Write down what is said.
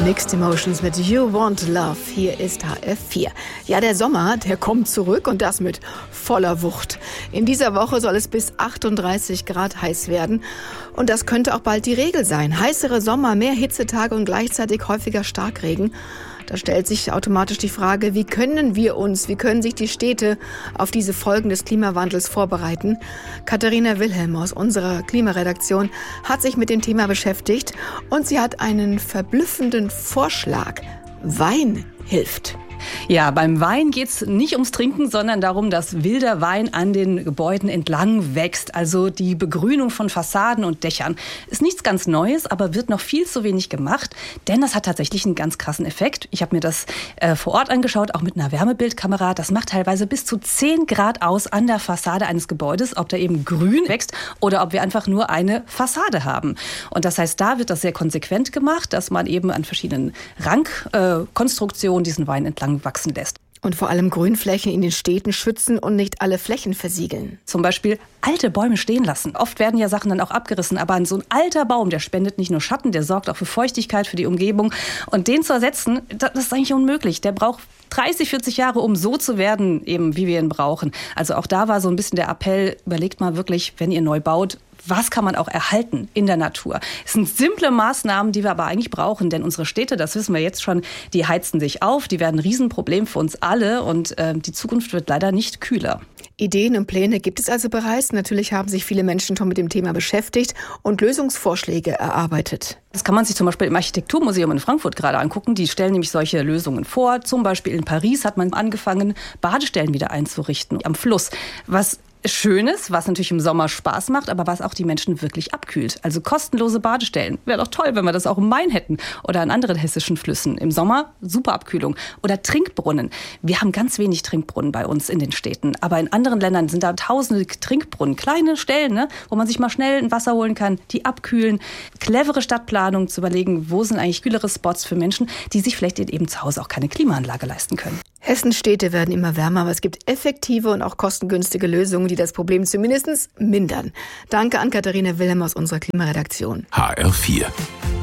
Mixed Emotions mit You Want Love. Hier ist HR4. Ja, der Sommer, der kommt zurück und das mit voller Wucht. In dieser Woche soll es bis 38 Grad heiß werden. Und das könnte auch bald die Regel sein. Heißere Sommer, mehr Hitzetage und gleichzeitig häufiger Starkregen. Da stellt sich automatisch die Frage, wie können sich die Städte auf diese Folgen des Klimawandels vorbereiten? Katharina Wilhelm aus unserer Klimaredaktion hat sich mit dem Thema beschäftigt und sie hat einen verblüffenden Vorschlag. Wein hilft. Ja, beim Wein geht's nicht ums Trinken, sondern darum, dass wilder Wein an den Gebäuden entlang wächst. Also die Begrünung von Fassaden und Dächern ist nichts ganz Neues, aber wird noch viel zu wenig gemacht, denn das hat tatsächlich einen ganz krassen Effekt. Ich habe mir das vor Ort angeschaut, auch mit einer Wärmebildkamera. Das macht teilweise bis zu 10 Grad aus an der Fassade eines Gebäudes, ob da eben grün wächst oder ob wir einfach nur eine Fassade haben. Und das heißt, da wird das sehr konsequent gemacht, dass man eben an verschiedenen Rankkonstruktionen diesen Wein entlang wachsen lässt. Und vor allem Grünflächen in den Städten schützen und nicht alle Flächen versiegeln. Zum Beispiel alte Bäume stehen lassen. Oft werden ja Sachen dann auch abgerissen, aber so ein alter Baum, der spendet nicht nur Schatten, der sorgt auch für Feuchtigkeit, für die Umgebung. Und den zu ersetzen, das ist eigentlich unmöglich. Der braucht 30, 40 Jahre, um so zu werden, eben wie wir ihn brauchen. Also auch da war so ein bisschen der Appell, überlegt mal wirklich, wenn ihr neu baut, was kann man auch erhalten in der Natur? Es sind simple Maßnahmen, die wir aber eigentlich brauchen, denn unsere Städte, das wissen wir jetzt schon, die heizen sich auf, die werden ein Riesenproblem für uns alle und die Zukunft wird leider nicht kühler. Ideen und Pläne gibt es also bereits. Natürlich haben sich viele Menschen schon mit dem Thema beschäftigt und Lösungsvorschläge erarbeitet. Das kann man sich zum Beispiel im Architekturmuseum in Frankfurt gerade angucken. Die stellen nämlich solche Lösungen vor. Zum Beispiel in Paris hat man angefangen, Badestellen wieder einzurichten am Fluss. Was Schönes, was natürlich im Sommer Spaß macht, aber was auch die Menschen wirklich abkühlt. Also kostenlose Badestellen. Wäre doch toll, wenn wir das auch im Main hätten oder an anderen hessischen Flüssen. Im Sommer super Abkühlung. Oder Trinkbrunnen. Wir haben ganz wenig Trinkbrunnen bei uns in den Städten. Aber in anderen Ländern sind da tausende Trinkbrunnen. Kleine Stellen, ne, wo man sich mal schnell ein Wasser holen kann, die abkühlen. Clevere Stadtplanung zu überlegen, wo sind eigentlich kühlere Spots für Menschen, die sich vielleicht eben zu Hause auch keine Klimaanlage leisten können. Hessens Städte werden immer wärmer, aber es gibt effektive und auch kostengünstige Lösungen, die das Problem zumindest mindern. Danke an Katharina Wilhelm aus unserer Klimaredaktion. HR4